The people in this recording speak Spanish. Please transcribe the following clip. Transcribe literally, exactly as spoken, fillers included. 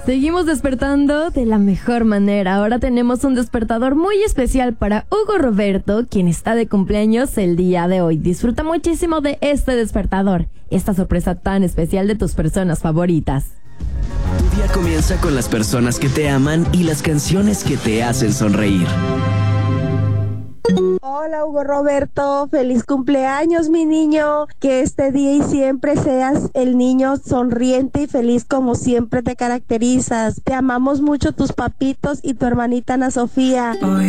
Seguimos despertando de la mejor manera. Ahora tenemos un despertador muy especial para Hugo Roberto, quien está de cumpleaños el día de hoy. Disfruta muchísimo de este despertador, esta sorpresa tan especial de tus personas favoritas. Tu día comienza con las personas que te aman y las canciones que te hacen sonreír. Hola Hugo Roberto, feliz cumpleaños mi niño, que este día y siempre seas el niño sonriente y feliz como siempre te caracterizas. Te amamos mucho tus papitos y tu hermanita Ana Sofía.